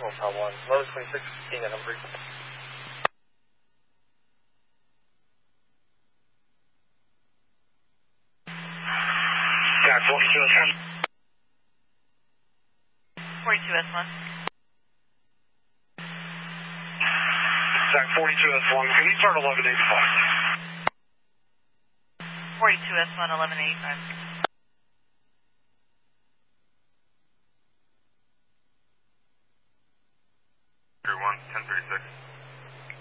Hotel 1, 1126, being at Humphrey. Jack 42S1. 42S1. Jack 42S1, can you start 1185? 42S1, 1185.